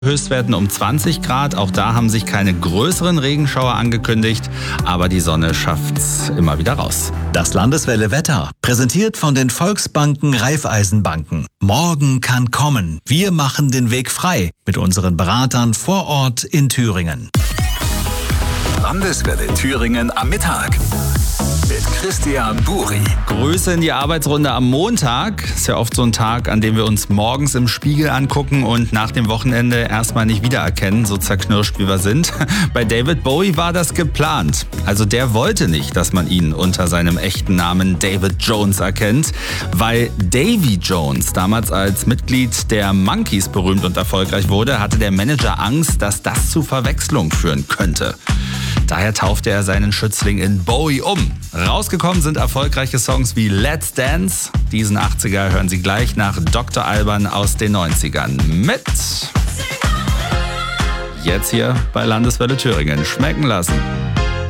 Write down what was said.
Höchstwerten um 20 Grad. Auch da haben sich keine größeren Regenschauer angekündigt, aber die Sonne schafft's immer wieder raus. Das Landeswelle Wetter, präsentiert von den Volksbanken Raiffeisenbanken. Morgen kann kommen. Wir machen den Weg frei mit unseren Beratern vor Ort in Thüringen. Landeswelle Thüringen am Mittag mit Christian Buri. Grüße in die Arbeitsrunde am Montag. Ist ja oft so ein Tag, an dem wir uns morgens im Spiegel angucken und nach dem Wochenende erstmal nicht wiedererkennen, so zerknirscht wie wir sind. Bei David Bowie war das geplant. Also der wollte nicht, dass man ihn unter seinem echten Namen David Jones erkennt, weil Davy Jones damals als Mitglied der Monkees berühmt und erfolgreich wurde, hatte der Manager Angst, dass das zu Verwechslung führen könnte. Daher taufte er seinen Schützling in Bowie um. Rausgekommen sind erfolgreiche Songs wie Let's Dance. Diesen 80er hören Sie gleich nach Dr. Alban aus den 90ern mit. Jetzt hier bei Landeswelle Thüringen. Schmecken lassen.